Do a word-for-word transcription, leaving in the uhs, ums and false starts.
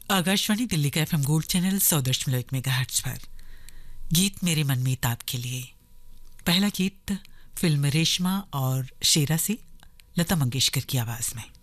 आकाशवाणी दिल्ली का FM gold channel सौ दशमलव एक मेगाहर्ट्ज पर गीत मेरे मन में ताप के लिए। पहला गीत फिल्म रेशमा और शेरा से लता मंगेशकर की आवाज में।